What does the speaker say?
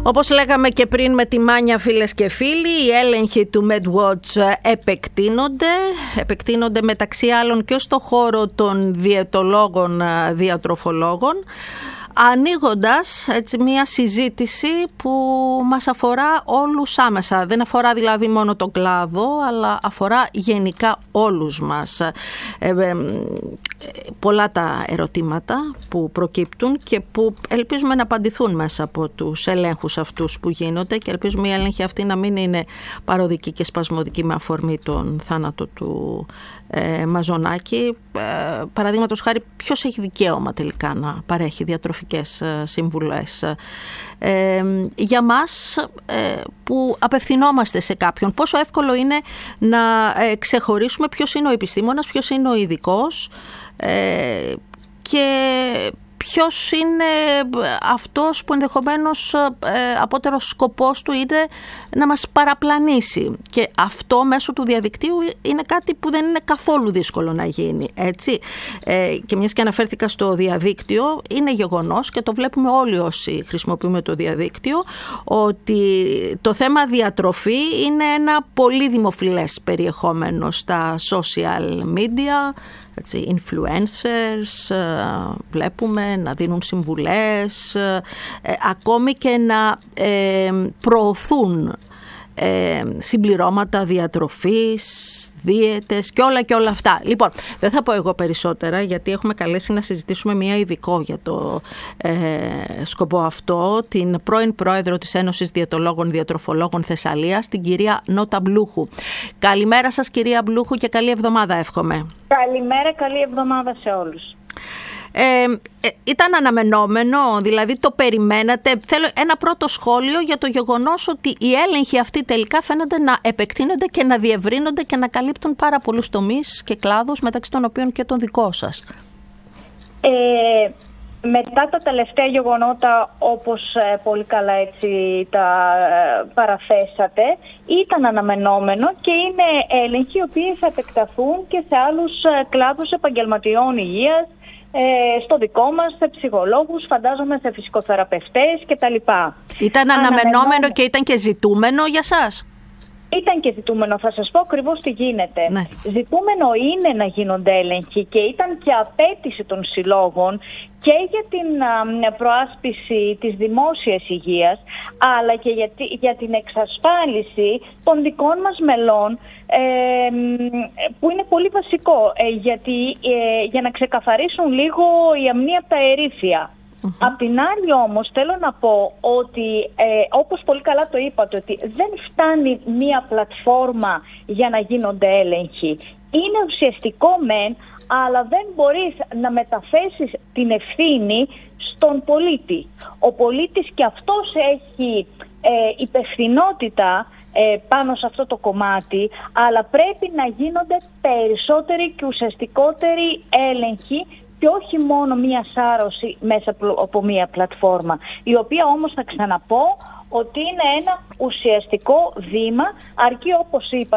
Όπως λέγαμε και πριν με τη Μάνια, φίλες και φίλοι, οι έλεγχοι του MedWatch επεκτείνονται μεταξύ άλλων και στο χώρο των διαιτολόγων, διατροφολόγων, ανοίγοντας έτσι μια συζήτηση που μας αφορά όλους άμεσα. Δεν αφορά δηλαδή μόνο τον κλάδο, αλλά αφορά γενικά όλους μας. Πολλά τα ερωτήματα που προκύπτουν και που ελπίζουμε να απαντηθούν μέσα από τους ελέγχους αυτούς που γίνονται, και ελπίζουμε οι έλεγχοι αυτοί να μην είναι παροδικοί και σπασμωδικοί με αφορμή τον θάνατο του Μαζονάκη. Παραδείγματος χάρη, ποιος έχει δικαίωμα τελικά να παρέχει διατροφικές συμβουλές? Για μας που απευθυνόμαστε σε κάποιον, πόσο εύκολο είναι να ξεχωρίσουμε ποιος είναι ο επιστήμονας, ποιος είναι ο ειδικός και ποιος είναι αυτός που ενδεχομένως απότερος σκοπός του είναι να μας παραπλανήσει. Και αυτό μέσω του διαδικτύου είναι κάτι που δεν είναι καθόλου δύσκολο να γίνει, έτσι. Και μιας και αναφέρθηκα στο διαδίκτυο, είναι γεγονός και το βλέπουμε όλοι όσοι χρησιμοποιούμε το διαδίκτυο, ότι το θέμα διατροφή είναι ένα πολύ δημοφιλές περιεχόμενο στα social media. Έτσι, influencers βλέπουμε να δίνουν συμβουλές, ακόμη και να προωθούν συμπληρώματα διατροφής, δίαιτες και όλα αυτά. Λοιπόν, δεν θα πω εγώ περισσότερα, γιατί έχουμε καλέσει να συζητήσουμε μία ειδικό για το σκοπό αυτό, την πρώην πρόεδρο της Ένωσης Διαιτολόγων Διατροφολόγων Θεσσαλίας, την κυρία Νότα Μπλούχου. Καλημέρα σας, κυρία Μπλούχου, και καλή εβδομάδα εύχομαι. Καλημέρα, καλή εβδομάδα σε όλους. Ήταν αναμενόμενο, δηλαδή το περιμένατε? Θέλω ένα πρώτο σχόλιο για το γεγονός ότι οι έλεγχοι αυτοί τελικά φαίνονται να επεκτείνονται και να διευρύνονται και να καλύπτουν πάρα πολλούς τομείς και κλάδους, μεταξύ των οποίων και τον δικό σας. Μετά τα τελευταία γεγονότα, όπως πολύ καλά έτσι τα παραθέσατε, ήταν αναμενόμενο και είναι έλεγχοι οι οποίοι θα επεκταθούν και σε άλλους κλάδους επαγγελματιών υγείας, στο δικό μας, σε ψυχολόγους, φαντάζομαι σε φυσικοθεραπευτές κτλ. Ήταν αναμενόμενο και ήταν και ζητούμενο για σας? Ήταν και ζητούμενο, θα σας πω ακριβώς τι γίνεται. Ναι. Ζητούμενο είναι να γίνονται έλεγχοι και ήταν και απέτηση των συλλόγων και για την προάσπιση της δημόσιας υγείας, αλλά και για την εξασφάλιση των δικών μας μελών, που είναι πολύ βασικό, γιατί για να ξεκαθαρίσουν λίγο η αμνία από τα ερήφια. Απ' την άλλη όμως θέλω να πω ότι όπως πολύ καλά το είπατε, ότι δεν φτάνει μία πλατφόρμα για να γίνονται έλεγχοι. Είναι ουσιαστικό μεν, αλλά δεν μπορείς να μεταθέσεις την ευθύνη στον πολίτη. Ο πολίτης και αυτός έχει υπευθυνότητα πάνω σε αυτό το κομμάτι, αλλά πρέπει να γίνονται περισσότεροι και ουσιαστικότεροι έλεγχοι και όχι μόνο μία σάρωση μέσα από μία πλατφόρμα, η οποία όμως θα ξαναπώ ότι είναι ένα ουσιαστικό βήμα, αρκεί, όπως είπα,